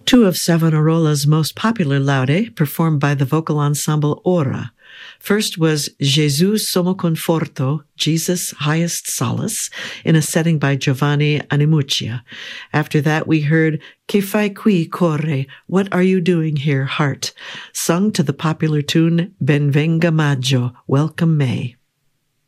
two of Savonarola's most popular laude, performed by the vocal ensemble Ora. First was Jesus Sommo Conforto, Jesus Highest Solace, in a setting by Giovanni Animuccia. After that, we heard Che fai qui, core? What are you doing here, heart? Sung to the popular tune Ben venga maggio, Welcome May.